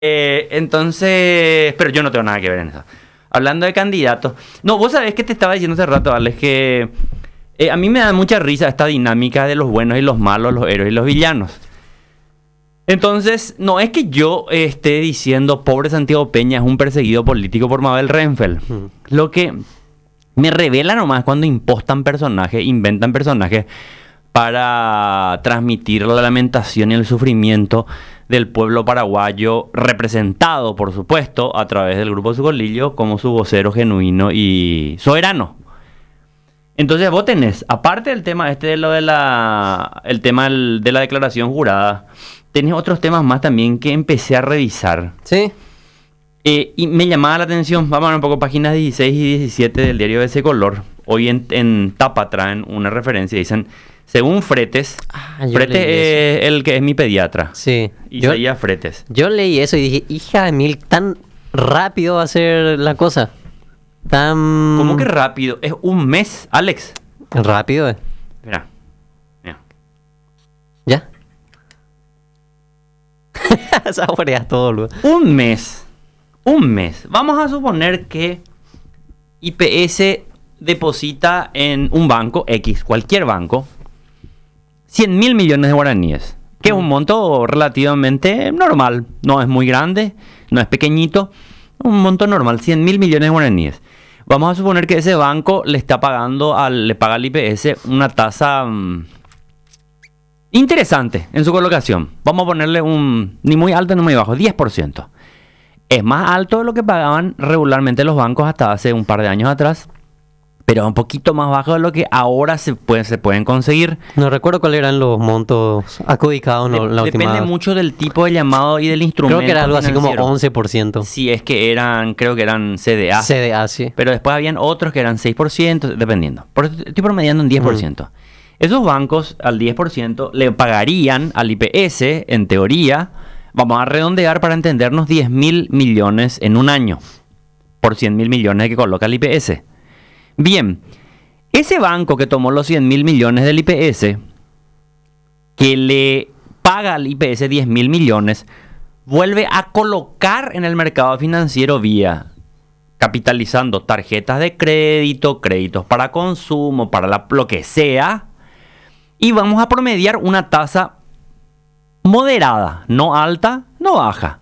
Entonces, pero yo no tengo nada que ver en eso. Hablando de candidatos. No, vos sabés que te estaba diciendo hace rato, Alex, que a mí me da mucha risa esta dinámica de los buenos y los malos, los héroes y los villanos. Entonces, no es que yo esté diciendo pobre Santiago Peña es un perseguido político por Mabel Renfeld. Lo que me revela nomás cuando impostan personajes, inventan personajes para transmitir la lamentación y el sufrimiento del pueblo paraguayo, representado, por supuesto, a través del Grupo Sucolillo como su vocero genuino y soberano. Entonces vos tenés, aparte del tema este de lo de el tema de la declaración jurada, tenés otros temas más también que empecé a revisar. Sí. Y me llamaba la atención, vamos a ver un poco páginas 16 y 17 del diario de ese color. Hoy en tapa traen una referencia, dicen, según Fretes, Fretes es el que es mi pediatra. Sí. Isaías Fretes. Yo leí eso y dije, hija de mil, tan rápido va a ser la cosa. Tan... ¿Cómo que rápido? Es un mes, Alex. Rápido, Mira. Mira. ¿Ya? Saboreas todo, luego. Un mes. Vamos a suponer que IPS deposita en un banco X, cualquier banco, 100.000 millones de guaraníes, que es un monto relativamente normal. No es muy grande, no es pequeñito, un monto normal, 100.000 millones de guaraníes. Vamos a suponer que ese banco le está pagando le paga al IPS una tasa interesante en su colocación. Vamos a ponerle ni muy alto ni muy bajo, 10%. Es más alto de lo que pagaban regularmente los bancos hasta hace un par de años atrás, pero un poquito más bajo de lo que ahora se pueden conseguir. No recuerdo cuáles eran los montos adjudicados en la última... Depende mucho del tipo de llamado y del instrumento. Creo que era algo financiero. así como 11%. Sí, es que creo que eran CDA. CDA, sí. Pero después habían otros que eran 6%, dependiendo. Por eso estoy promediando en 10%. Esos bancos al 10% le pagarían al IPS, en teoría, vamos a redondear para entendernos, 10.000 millones en un año. Por 100.000 millones que coloca el IPS. Bien, ese banco que tomó los 100.000 millones del IPS, que le paga al IPS 10.000 millones, vuelve a colocar en el mercado financiero vía capitalizando tarjetas de crédito, créditos para consumo, para lo que sea, y vamos a promediar una tasa moderada, no alta, no baja,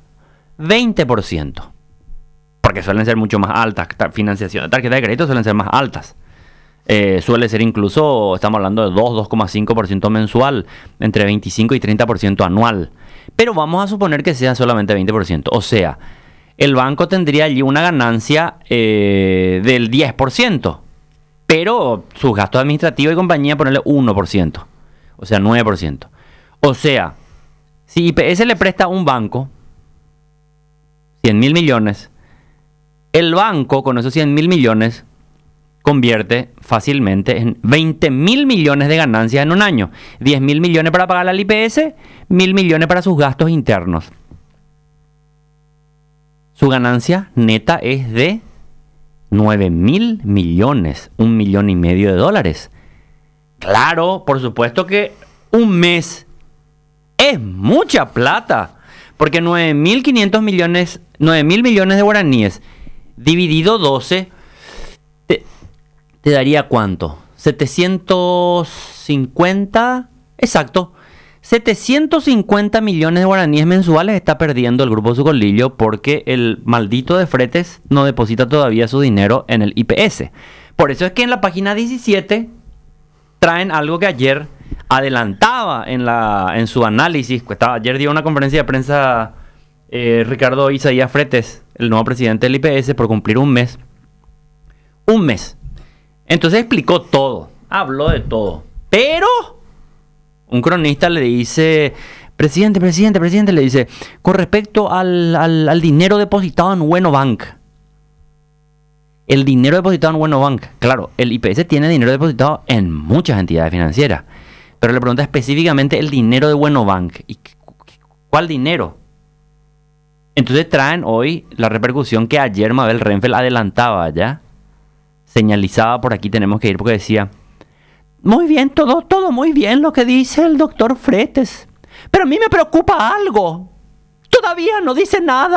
20%. Porque suelen ser mucho más altas. Financiación de tarjetas de crédito suelen ser más altas. Suele ser incluso, estamos hablando de 2,5% mensual, entre 25 y 30% anual. Pero vamos a suponer que sea solamente 20%. O sea, el banco tendría allí una ganancia del 10%. Pero sus gastos administrativos y compañía ponerle 1%. O sea, 9%. O sea, si IPS le presta a un banco 100.000 millones, el banco con esos 100.000 millones convierte fácilmente en 20.000 millones de ganancias en un año. 10.000 millones para pagar al IPS, 1.000 millones para sus gastos internos. Su ganancia neta es de 9.000 millones, $1,5 millones. Claro, por supuesto que un mes es mucha plata, porque 9.500 millones, 9.000 millones de guaraníes dividido 12, te daría ¿cuánto? 750, exacto, 750 millones de guaraníes mensuales está perdiendo el Grupo Sucolillo porque el maldito de Fretes no deposita todavía su dinero en el IPS. Por eso es que en la página 17 traen algo que ayer adelantaba en su análisis. Ayer dio una conferencia de prensa Ricardo Isaías Fretes, el nuevo presidente del IPS, por cumplir un mes. Un mes. Entonces explicó todo, habló de todo. Pero un cronista le dice, presidente, le dice, con respecto al dinero depositado en Wenobank. El dinero depositado en Wenobank. Claro, el IPS tiene dinero depositado en muchas entidades financieras. Pero le pregunta específicamente el dinero de Wenobank. ¿Y cuál dinero? Entonces traen hoy la repercusión que ayer Mabel Renfeld adelantaba ya. Señalizaba, por aquí tenemos que ir, porque decía, muy bien, todo muy bien lo que dice el doctor Fretes. Pero a mí me preocupa algo. Yo todavía no dice nada.